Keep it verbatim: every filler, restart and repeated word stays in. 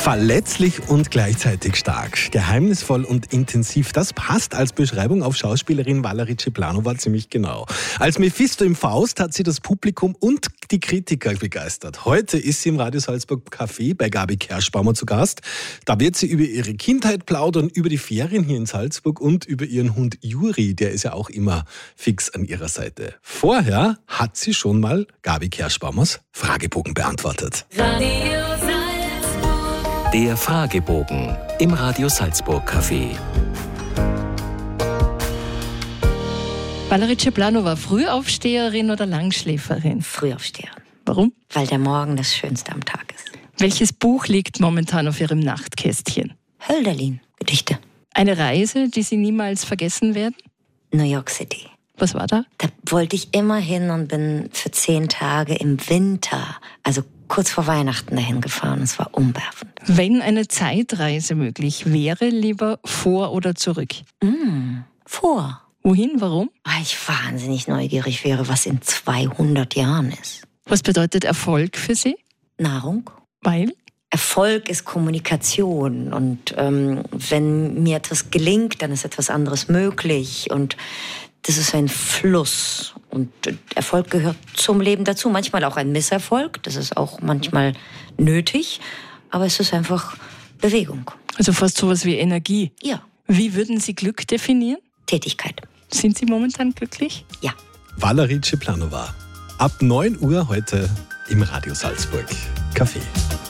Verletzlich und gleichzeitig stark, geheimnisvoll und intensiv. Das passt als Beschreibung auf Schauspielerin Valerie Ceplanova ziemlich genau. Als Mephisto im Faust hat sie das Publikum und die Kritiker begeistert. Heute ist sie im Radio Salzburg Café bei Gabi Kerschbaumer zu Gast. Da wird sie über ihre Kindheit plaudern, über die Ferien hier in Salzburg und über ihren Hund Juri. Der ist ja auch immer fix an ihrer Seite. Vorher hat sie schon mal Gabi Kerschbaumers Fragebogen beantwortet. Radio Der Fragebogen im Radio Salzburg Café. Valerie Ceplanova, Frühaufsteherin oder Langschläferin? Frühaufsteherin. Warum? Weil der Morgen das Schönste am Tag ist. Welches Buch liegt momentan auf Ihrem Nachtkästchen? Hölderlin, Gedichte. Eine Reise, die Sie niemals vergessen werden? New York City. Was war da? Da wollte ich immer hin und bin für zehn Tage im Winter, also kurz vor Weihnachten dahin gefahren. Es war umwerfend. Wenn eine Zeitreise möglich wäre, lieber vor oder zurück? Mm, vor. Wohin, warum? Weil ich wahnsinnig neugierig wäre, was in zweihundert Jahren ist. Was bedeutet Erfolg für Sie? Nahrung. Weil? Erfolg ist Kommunikation und ähm, wenn mir etwas gelingt, dann ist etwas anderes möglich und das ist ein Fluss und Erfolg gehört zum Leben dazu. Manchmal auch ein Misserfolg, das ist auch manchmal nötig, aber es ist einfach Bewegung. Also fast sowas wie Energie. Ja. Wie würden Sie Glück definieren? Tätigkeit. Sind Sie momentan glücklich? Ja. Valerie Ceplanova. Ab neun Uhr heute im Radio Salzburg Café.